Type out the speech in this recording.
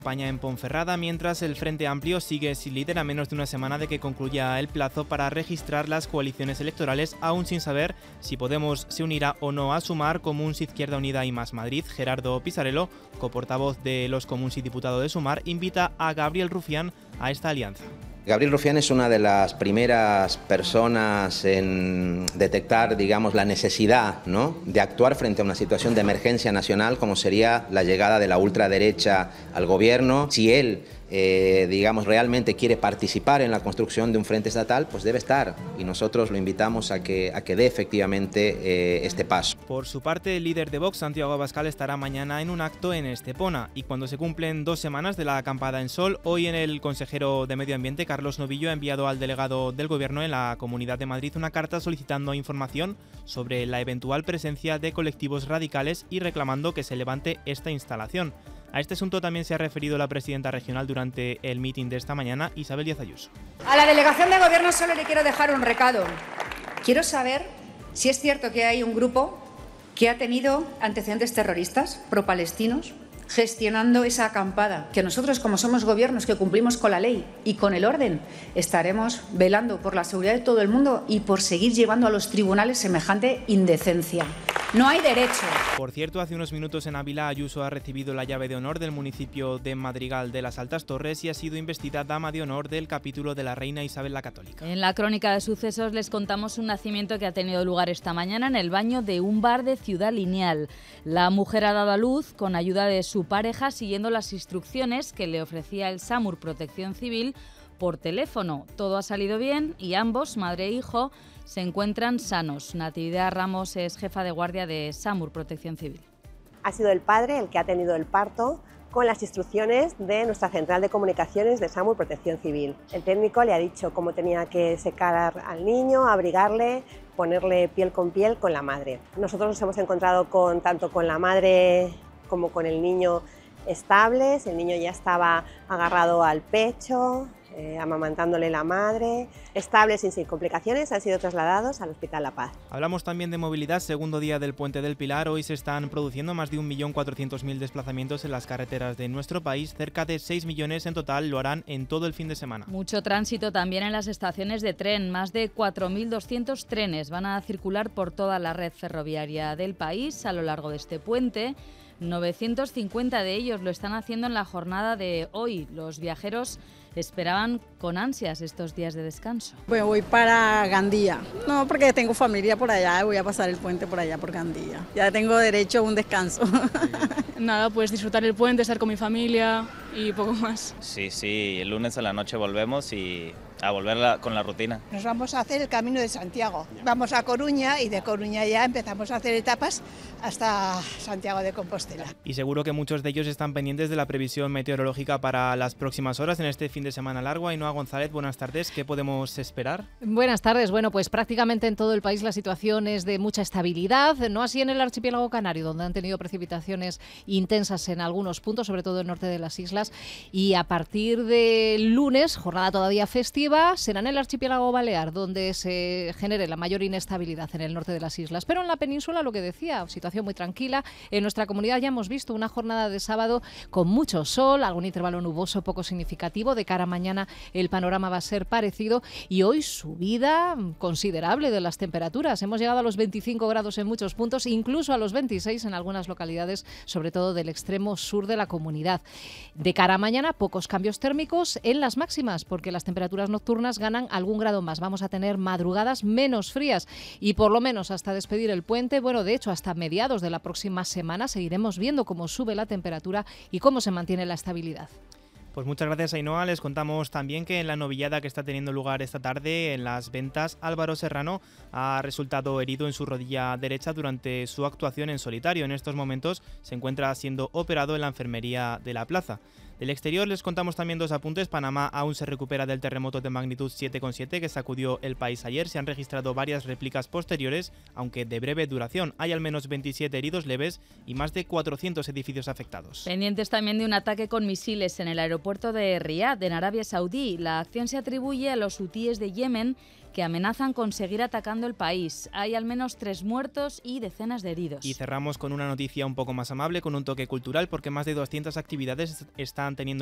España en Ponferrada, mientras el Frente Amplio sigue sin líder a menos de una semana de que concluya el plazo para registrar las coaliciones electorales, aún sin saber si Podemos se unirá o no a Sumar, Comuns, Izquierda Unida y Más Madrid. Gerardo Pisarello, coportavoz de los Comuns y diputado de Sumar, invita a Gabriel Rufián a esta alianza. Gabriel Rufián es una de las primeras personas en detectar, digamos, la necesidad, ¿no?, de actuar frente a una situación de emergencia nacional como sería la llegada de la ultraderecha al gobierno. Si él, digamos, realmente quiere participar en la construcción de un frente estatal, pues debe estar, y nosotros lo invitamos a que dé efectivamente este paso. Por su parte, el líder de Vox, Santiago Abascal, estará mañana en un acto en Estepona, y cuando se cumplen 2 semanas de la acampada en Sol, hoy el consejero de Medio Ambiente, Carlos Novillo, ha enviado al delegado del Gobierno en la Comunidad de Madrid una carta solicitando información sobre la eventual presencia de colectivos radicales y reclamando que se levante esta instalación. A este asunto también se ha referido la presidenta regional durante el mitin de esta mañana, Isabel Díaz Ayuso. A la delegación de Gobierno solo le quiero dejar un recado. Quiero saber si es cierto que hay un grupo que ha tenido antecedentes terroristas pro-palestinos gestionando esa acampada, que nosotros, como somos gobiernos que cumplimos con la ley y con el orden, estaremos velando por la seguridad de todo el mundo y por seguir llevando a los tribunales semejante indecencia. No hay derecho. Por cierto, hace unos minutos en Ávila, Ayuso ha recibido la llave de honor del municipio de Madrigal de las Altas Torres y ha sido investida dama de honor del capítulo de la Reina Isabel la Católica. En la crónica de sucesos les contamos un nacimiento que ha tenido lugar esta mañana en el baño de un bar de Ciudad Lineal. La mujer ha dado a luz con ayuda de su pareja, siguiendo las instrucciones que le ofrecía el SAMUR Protección Civil por teléfono. Todo ha salido bien y ambos, madre e hijo, se encuentran sanos. Natividad Ramos es jefa de guardia de SAMUR Protección Civil. Ha sido el padre el que ha tenido el parto con las instrucciones de nuestra central de comunicaciones de SAMUR Protección Civil. El técnico le ha dicho cómo tenía que secar al niño, abrigarle, ponerle piel con la madre. Nosotros nos hemos encontrado tanto con la madre como con el niño estables. El niño ya estaba agarrado al pecho, amamantándole la madre, estables y sin complicaciones. Han sido trasladados al Hospital La Paz. Hablamos también de movilidad. Segundo día del Puente del Pilar. Hoy se están produciendo más de 1.400.000 desplazamientos en las carreteras de nuestro país. Cerca de 6 millones en total lo harán en todo el fin de semana. Mucho tránsito también en las estaciones de tren. Más de 4.200 trenes van a circular por toda la red ferroviaria del país a lo largo de este puente. 950 de ellos lo están haciendo en la jornada de hoy. Los viajeros esperaban con ansias estos días de descanso. Bueno, voy para Gandía. No, porque tengo familia por allá y voy a pasar el puente por allá, por Gandía. Ya tengo derecho a un descanso. Nada, pues disfrutar el puente, estar con mi familia y poco más. Sí, el lunes a la noche volvemos y a volver con la rutina. Nos vamos a hacer el Camino de Santiago. Vamos a Coruña y de Coruña ya empezamos a hacer etapas hasta Santiago de Compostela. Y seguro que muchos de ellos están pendientes de la previsión meteorológica para las próximas horas en este fin de semana largo. Ainhoa González, buenas tardes. ¿Qué podemos esperar? Buenas tardes. Bueno, pues prácticamente en todo el país la situación es de mucha estabilidad, no así en el archipiélago canario, donde han tenido precipitaciones intensas en algunos puntos, sobre todo en el norte de las islas. Y a partir del lunes, jornada todavía festiva, será en el archipiélago balear donde se genere la mayor inestabilidad en el norte de las islas. Pero en la península, lo que decía, situación muy tranquila. En nuestra comunidad ya hemos visto una jornada de sábado con mucho sol, algún intervalo nuboso poco significativo. De cara a mañana el panorama va a ser parecido y hoy subida considerable de las temperaturas. Hemos llegado a los 25 grados en muchos puntos, incluso a los 26 en algunas localidades, sobre todo del extremo sur de la comunidad. De cara a mañana, pocos cambios térmicos en las máximas, porque las temperaturas nocturnas ganan algún grado más. Vamos a tener madrugadas menos frías y por lo menos hasta despedir el puente, bueno, de hecho hasta mediados de la próxima semana seguiremos viendo cómo sube la temperatura y cómo se mantiene la estabilidad. Pues muchas gracias, Ainhoa. Les contamos también que en la novillada que está teniendo lugar esta tarde en Las Ventas, Álvaro Serrano ha resultado herido en su rodilla derecha durante su actuación en solitario. En estos momentos se encuentra siendo operado en la enfermería de la plaza. Del exterior les contamos también 2 apuntes. Panamá aún se recupera del terremoto de magnitud 7,7 que sacudió el país ayer. Se han registrado varias réplicas posteriores, aunque de breve duración. Hay al menos 27 heridos leves y más de 400 edificios afectados. Pendientes también de un ataque con misiles en el aeropuerto aeropuerto de Riad, en Arabia Saudí. La acción se atribuye a los hutíes de Yemen, que amenazan con seguir atacando el país. Hay al menos 3 muertos y decenas de heridos. Y cerramos con una noticia un poco más amable, con un toque cultural, porque más de 200 actividades están teniendo